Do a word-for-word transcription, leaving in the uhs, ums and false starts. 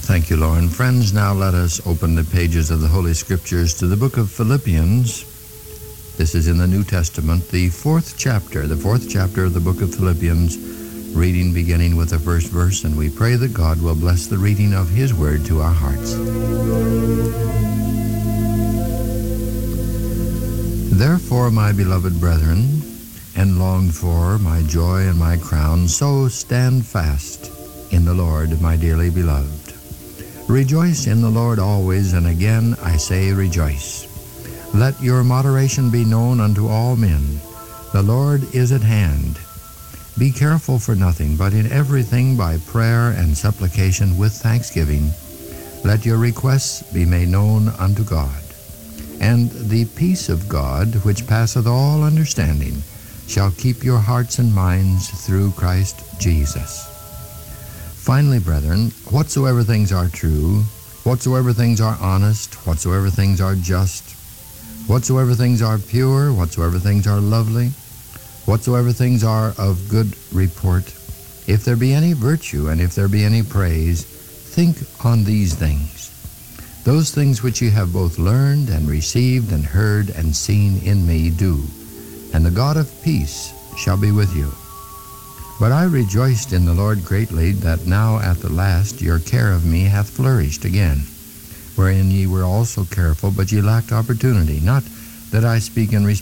Thank you, Lauren. Friends, now let us open the pages of the Holy Scriptures to the book of Philippians. This is in the New Testament, the fourth chapter, the fourth chapter of the book of Philippians, reading beginning with the first verse, and we pray that God will bless the reading of His Word to our hearts. Therefore, my beloved brethren, and longed for, my joy and my crown, so stand fast in the Lord, my dearly beloved. Rejoice in the Lord always, and again I say rejoice. Let your moderation be known unto all men. The Lord is at hand. Be careful for nothing, but in everything by prayer and supplication with thanksgiving, let your requests be made known unto God. And the peace of God, which passeth all understanding, shall keep your hearts and minds through Christ Jesus. Finally, brethren, whatsoever things are true, whatsoever things are honest, whatsoever things are just, whatsoever things are pure, whatsoever things are lovely, whatsoever things are of good report, if there be any virtue and if there be any praise, think on these things. Those things which ye have both learned and received and heard and seen in me, do, and the God of peace shall be with you. But I rejoiced in the Lord greatly that now at the last your care of me hath flourished again, wherein ye were also careful, but ye lacked opportunity. Not that I speak in respect